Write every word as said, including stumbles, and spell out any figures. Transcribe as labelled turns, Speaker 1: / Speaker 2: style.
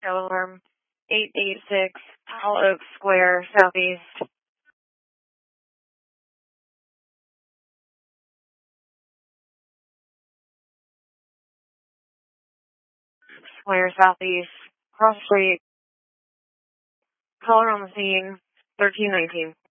Speaker 1: Alarm eight eight six, Tall Oak Square, Southeast. Square, Southeast, Cross Street. Caller on the scene, thirteen nineteen.